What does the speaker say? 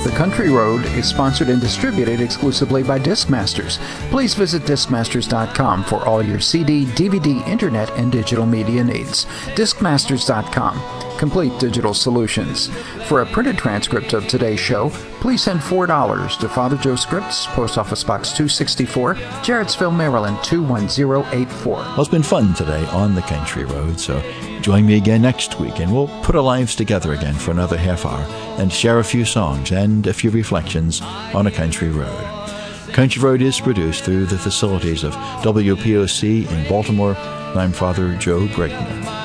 The Country Road is sponsored and distributed exclusively by Discmasters. Please visit Discmasters.com for all your CD, DVD, internet, and digital media needs. Discmasters.com. Complete digital solutions. For a printed transcript of today's show, please send $4 to Father Joe Scripts, Post Office Box 264, Jarrettsville, Maryland 21084. Well, it's been fun today on the Country Road, so join me again next week, and we'll put our lives together again for another half hour and share a few songs and a few reflections on a country road. Country Road is produced through the facilities of WPOC in Baltimore. I'm Father Joe Greigner.